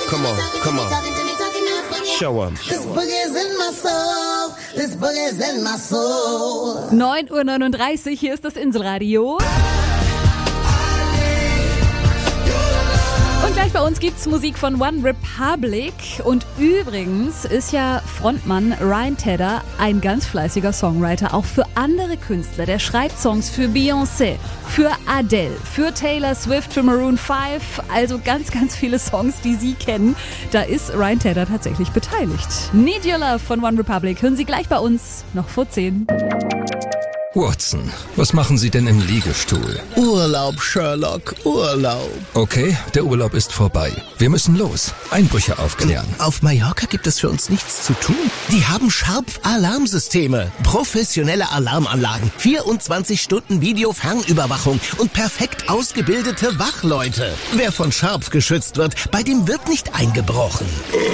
Come on, come on. Show 'em. This boogie's in my soul. This boogie's in my soul. 9:39 Uhr, hier ist das Inselradio. Und gleich bei uns gibt's Musik von One Republic. Und übrigens ist ja Frontmann Ryan Tedder ein ganz fleißiger Songwriter, auch für andere Künstler. Der schreibt Songs für Beyoncé, für Adele, für Taylor Swift, für Maroon 5. Also ganz, ganz viele Songs, die Sie kennen. Da ist Ryan Tedder tatsächlich beteiligt. Need Your Love von One Republic hören Sie gleich bei uns, noch vor 10. Watson, was machen Sie denn im Liegestuhl? Urlaub, Sherlock, Urlaub. Okay, der Urlaub ist vorbei. Wir müssen los. Einbrüche aufklären. Auf Mallorca gibt es für uns nichts zu tun. Die haben Sharp-Alarmsysteme, professionelle Alarmanlagen, 24 Stunden Video-Fernüberwachung und perfekt ausgebildete Wachleute. Wer von Sharp geschützt wird, bei dem wird nicht eingebrochen.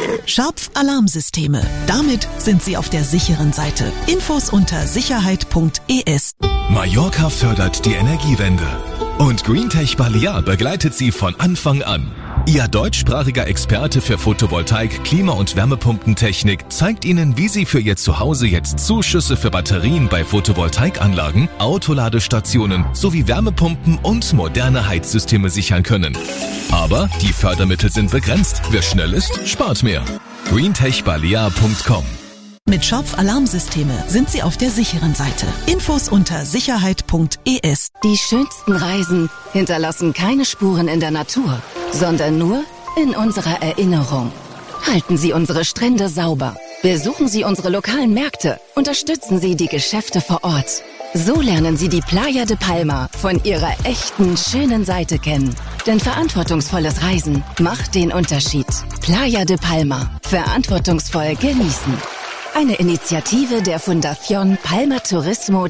Sharp-Alarmsysteme. Damit sind Sie auf der sicheren Seite. Infos unter sicherheit.es. Mallorca fördert die Energiewende. Und Greentech Balear begleitet Sie von Anfang an. Ihr deutschsprachiger Experte für Photovoltaik, Klima- und Wärmepumpentechnik zeigt Ihnen, wie Sie für Ihr Zuhause jetzt Zuschüsse für Batterien bei Photovoltaikanlagen, Autoladestationen sowie Wärmepumpen und moderne Heizsysteme sichern können. Aber die Fördermittel sind begrenzt. Wer schnell ist, spart mehr. greentechbalear.com. Mit Sharp-Alarmsysteme sind Sie auf der sicheren Seite. Infos unter sicherheit.es. Die schönsten Reisen hinterlassen keine Spuren in der Natur, sondern nur in unserer Erinnerung. Halten Sie unsere Strände sauber. Besuchen Sie unsere lokalen Märkte. Unterstützen Sie die Geschäfte vor Ort. So lernen Sie die Playa de Palma von ihrer echten, schönen Seite kennen. Denn verantwortungsvolles Reisen macht den Unterschied. Playa de Palma. Verantwortungsvoll genießen. Eine Initiative der Fundación Palma Turismo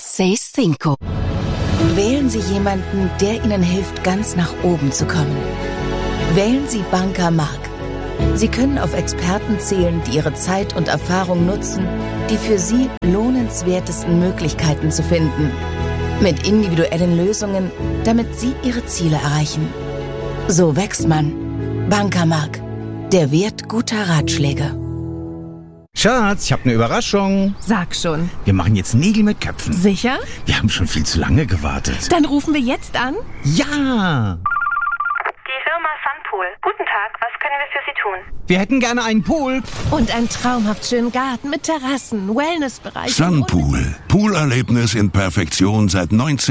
365. Wählen Sie jemanden, der Ihnen hilft, ganz nach oben zu kommen. Wählen Sie Banker Mark. Sie können auf Experten zählen, die ihre Zeit und Erfahrung nutzen, die für Sie lohnenswertesten Möglichkeiten zu finden. Mit individuellen Lösungen, damit Sie Ihre Ziele erreichen. So wächst man. Banker Mark. Der Wert guter Ratschläge. Schatz, ich habe eine Überraschung. Sag schon. Wir machen jetzt Nägel mit Köpfen. Sicher? Wir haben schon viel zu lange gewartet. Dann rufen wir jetzt an. Ja! Die Firma Sunpool. Guten Tag, was können wir für Sie tun? Wir hätten gerne einen Pool. Und einen traumhaft schönen Garten mit Terrassen, Wellnessbereich. Sunpool. Poolerlebnis in Perfektion seit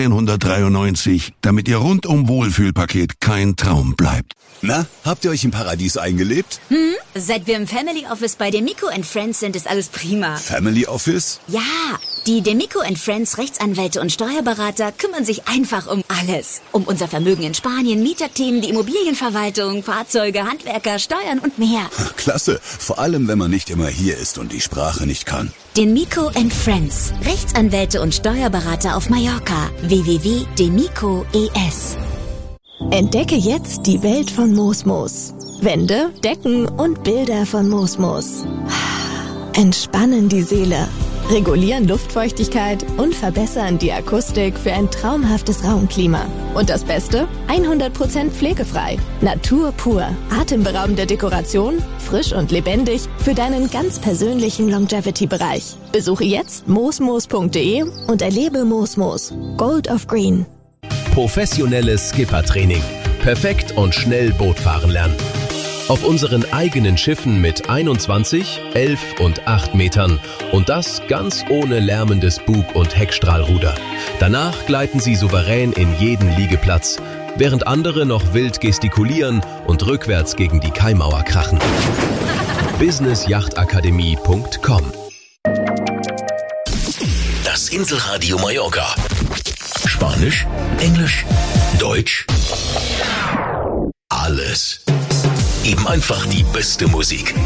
1993, damit Ihr rundum Wohlfühlpaket kein Traum bleibt. Na, habt ihr euch im Paradies eingelebt? Seit wir im Family Office bei Demico & Friends sind, ist alles prima. Family Office? Ja, die Demico & Friends Rechtsanwälte und Steuerberater kümmern sich einfach um alles. Um unser Vermögen in Spanien, Mieterthemen, die Immobilienverwaltung, Fahrzeuge, Handwerker, Steuern und mehr. Klasse, vor allem wenn man nicht immer hier ist und die Sprache nicht kann. Demico & Friends, Rechtsanwälte und Steuerberater auf Mallorca. www.demico.es. Entdecke jetzt die Welt von Mosmos. Wände, Decken und Bilder von Mosmos. Entspannen die Seele, regulieren Luftfeuchtigkeit und verbessern die Akustik für ein traumhaftes Raumklima. Und das Beste? 100% pflegefrei. Natur pur. Atemberaubende Dekoration, frisch und lebendig für deinen ganz persönlichen Longevity-Bereich. Besuche jetzt mosmos.de und erlebe Mosmos. Gold of Green. Professionelles Skippertraining. Perfekt und schnell Boot fahren lernen. Auf unseren eigenen Schiffen mit 21, 11 und 8 Metern und das ganz ohne lärmendes Bug- und Heckstrahlruder. Danach gleiten Sie souverän in jeden Liegeplatz, während andere noch wild gestikulieren und rückwärts gegen die Kaimauer krachen. businessjachtakademie.com. Das Inselradio Mallorca. Spanisch, Englisch, Deutsch, alles. Eben einfach die beste Musik.